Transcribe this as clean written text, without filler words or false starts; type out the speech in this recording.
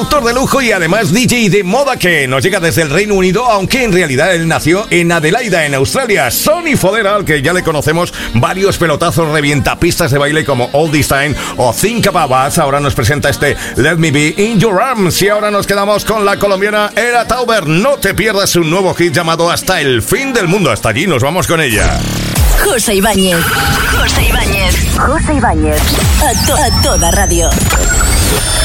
productor de lujo y además DJ de moda que nos llega desde el Reino Unido, aunque en realidad él nació en Adelaida, en Australia. Sonny Fodera, al que ya le conocemos varios pelotazos revientapistas de baile como All This Time o Think About Us. Ahora nos presenta este Let Me Be In Your Arms. Y ahora nos quedamos con la colombiana Era Tauber. No te pierdas un nuevo hit llamado Hasta el Fin del Mundo. Hasta allí nos vamos con ella. José Ibáñez. José Ibáñez. José Ibáñez. A toda radio.